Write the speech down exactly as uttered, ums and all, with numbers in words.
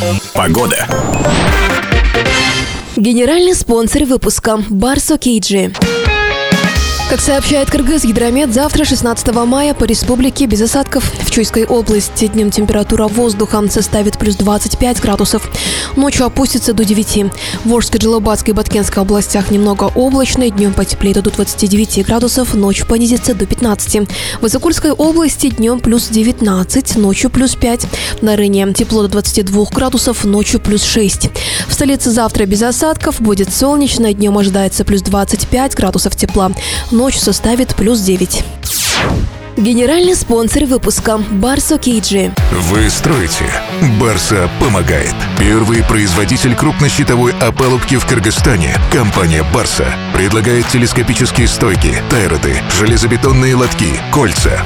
Погода. Генеральный спонсор выпуска – Барсо Кейджи. Как сообщает Кыргызгидромет, завтра, шестнадцатого мая, по республике без осадков. В Чуйской области днем температура воздуха составит плюс двадцать пять градусов. Ночью опустится до девяти. В Волжской, Джалабатской и Баткенской областях немного облачно. Днем потеплеет до двадцати девяти градусов, ночью понизится до пятнадцати. В Высокульской области днем плюс девятнадцать, ночью плюс пять. На Рыне тепло до двадцати двух градусов, ночью плюс шесть. В столице завтра без осадков, будет солнечно. Днем ожидается плюс двадцать пять градусов тепла. Ночь составит плюс девять. Генеральный спонсор выпуска – Барсо Кейджи. Вы строите? Барса помогает. Первый производитель крупнощитовой опалубки в Кыргызстане. Компания Барса предлагает телескопические стойки, тайроты, железобетонные лотки, кольца,